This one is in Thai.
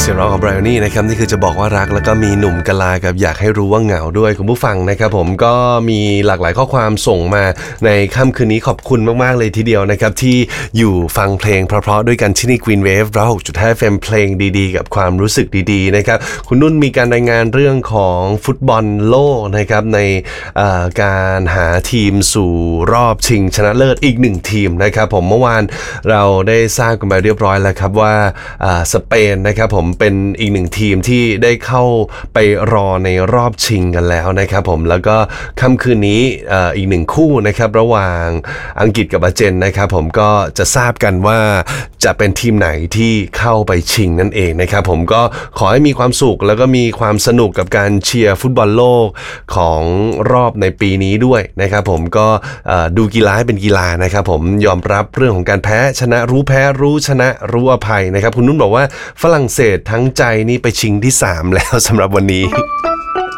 สียงร้องของไบรอันนี่นะครับนี่คือจะบอกว่ารักแล้วก็มีหนุ่มกะลากับอยากให้รู้ว่าเหงาด้วยคุณผู้ฟังนะครับผมก็มีหลากหลายข้อความส่งมาในค่ำคืนนี้ขอบคุณมากๆเลยทีเดียวนะครับที่อยู่ฟังเพลงเพราะๆด้วยกันที่นี่ Green Wave 106.5 FM เพลงดีๆกับความรู้สึกดีๆนะครับคุณนุ่นมีการรายงานเรื่องของฟุตบอลโลกนะครับในการหาทีมสู่รอบชิงชนะเลิศอีก1ทีมนะครับผมเมื่อวานเราได้ทราบกันไปเรียบร้อยแล้วครับว่าสเปนนะครับผมเป็นอีก1ทีมที่ได้เข้าไปรอในรอบชิงกันแล้วนะครับผมแล้วก็ค่ำคืนนี้อีก1คู่นะครับระหว่างอังกฤษกับอาร์เจนนะครับผมก็จะทราบกันว่าจะเป็นทีมไหนที่เข้าไปชิงนั่นเองนะครับผมก็ขอให้มีความสุขแล้วก็มีความสนุกกับการเชียร์ฟุตบอลโลกของรอบในปีนี้ด้วยนะครับผมก็ดูกีฬาให้เป็นกีฬานะครับผมยอมรับเรื่องของการแพ้ชนะรู้แพ้รู้ชนะรู้อภัยนะครับคุณนุ่นบอกว่าฝรั่งเศสทั้งใจนี่ไปชิงที่3แล้วสำหรับวันนี้